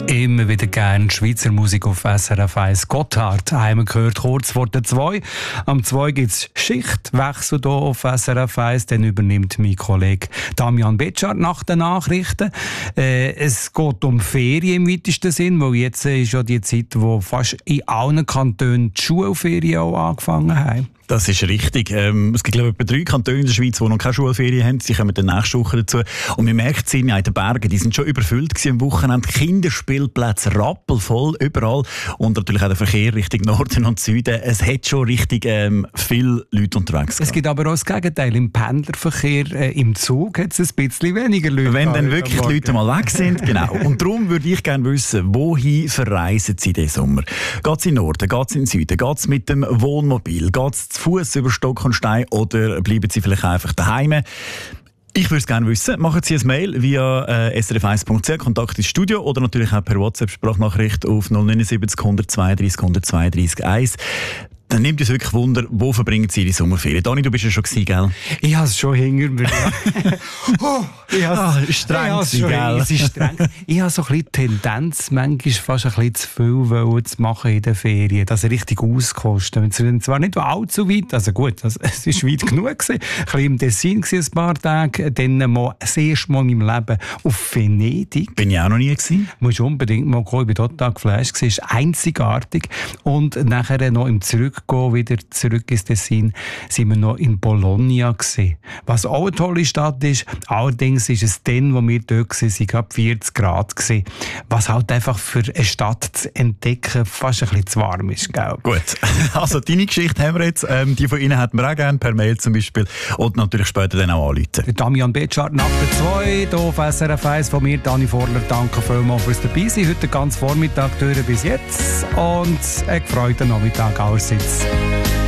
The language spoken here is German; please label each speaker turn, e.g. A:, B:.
A: Immer wieder gerne Schweizer Musik auf SRF 1. Gotthard haben wir gehört, kurz vor der 2. Am 2 gibt es Schichtwechsel hier auf SRF 1. Dann übernimmt mein Kollege Damian Betschart nach den Nachrichten. Es geht um Ferien im weitesten Sinn, weil jetzt ist ja die Zeit, wo fast in allen Kantonen die Schulferien auch angefangen haben.
B: Das ist richtig. Es gibt, glaube ich, etwa 3 Kantone in der Schweiz, die noch keine Schulferien haben. Sie kommen dann nächste Woche dazu. Und man merkt es in den Bergen, die sind schon überfüllt gewesen am Wochenende. Kinderspielplätze rappelvoll überall. Und natürlich auch der Verkehr Richtung Norden und Süden. Es hat schon richtig viele Leute unterwegs gehabt.
A: Es gibt aber auch das Gegenteil. Im Pendlerverkehr, im Zug hat es ein bisschen weniger Leute.
B: Wenn dann wirklich die Leute mal weg sind. Genau. Und darum würde ich gerne wissen, wohin verreisen Sie diesen Sommer? Geht es in den Norden? Geht es in den Süden? Geht es mit dem Wohnmobil? Geht es zu Fuß über Stock und Stein oder bleiben Sie vielleicht einfach daheim? Ich würde es gerne wissen. Machen Sie ein Mail via srf1.ch, Kontakt ins Studio oder natürlich auch per WhatsApp-Sprachnachricht auf 079 132 132 1. Dann nimmt es wirklich Wunder, wo verbringen Sie die Sommerferien? Dani, du bist ja schon gewesen, gell?
A: Ich habe es schon hinter mir.
B: Streng, gell?
A: Es ist streng. Ich habe so ein bisschen Tendenz, manchmal fast ein bisschen zu viel zu machen in den Ferien. Das richtig auskosten. Zwar nicht allzu weit, also gut, es war weit genug gewesen. Ein bisschen im Tessin ein paar Tage. Dann mal das erste Mal in meinem Leben auf Venedig.
B: Bin ich auch noch nie gewesen.
A: Musst unbedingt mal kommen. Ich war total geflasht. Es ist einzigartig. Und nachher noch im Zurückgehen, wieder zurück ins Tessin, sind wir noch in Bologna gewesen. Was auch eine tolle Stadt ist. Allerdings ist es dann, wo wir dort waren, gerade 40 Grad gewesen. Was halt einfach für eine Stadt zu entdecken fast ein bisschen zu warm ist, gell?
B: Gut. Also deine Geschichte haben wir jetzt. Die von Ihnen hätten wir auch gerne, per Mail zum Beispiel. Und natürlich später dann auch anrufen.
A: Damian Betschart nach der 2, hier auf SRF 1 von mir, Dani Vorler. Danke vielmals fürs dabei sein. Heute den ganzen Vormittag durch bis jetzt. Und einen gefreuten Nachmittag allerseits.